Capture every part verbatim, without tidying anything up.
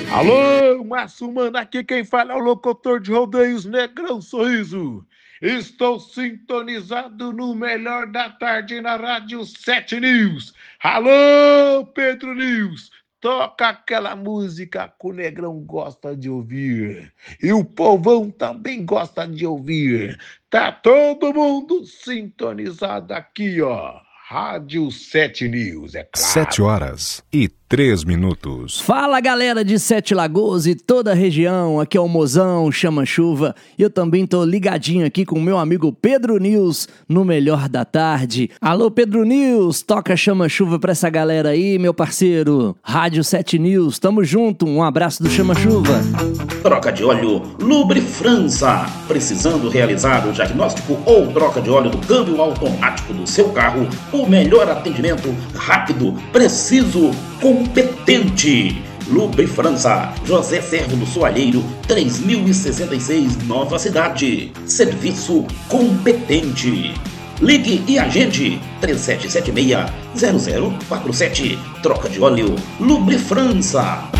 Alô, Márcio Mano, aqui quem fala é o locutor de rodeios Negrão Sorriso. Estou sintonizado no melhor da tarde na Rádio sete News. Alô, Pedro News, toca aquela música que o Negrão gosta de ouvir. E o povão também gosta de ouvir. Tá todo mundo sintonizado aqui, ó. Rádio sete News, é claro. Sete horas e três minutos. Fala, galera de Sete Lagoas e toda a região, aqui é o Mozão, Chama-Chuva, e eu também tô ligadinho aqui com o meu amigo Pedro News, no Melhor da Tarde. Alô, Pedro News, toca Chama-Chuva pra essa galera aí, meu parceiro. Rádio sete News, tamo junto, um abraço do Chama-Chuva. Troca de óleo Lubre França. Precisando realizar o diagnóstico ou troca de óleo do câmbio automático do seu carro, o melhor atendimento, rápido, preciso, competente. Lubre França, José Servo do Soalheiro, três mil e sessenta e seis, Nova Cidade. Serviço competente. Ligue e agende três sete sete seis, zero zero quatro sete. Troca de óleo Lubre França.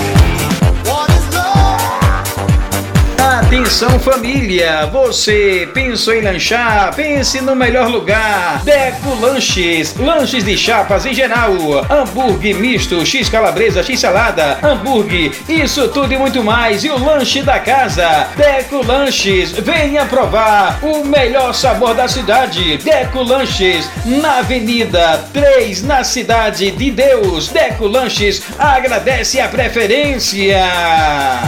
Atenção, família, você pensou em lanchar? Pense no melhor lugar. Deco Lanches, lanches de chapas em geral, hambúrguer misto, x calabresa, x salada, hambúrguer, isso tudo e muito mais, e o lanche da casa. Deco Lanches, venha provar o melhor sabor da cidade. Deco Lanches, na Avenida três, na Cidade de Deus. Deco Lanches agradece a preferência.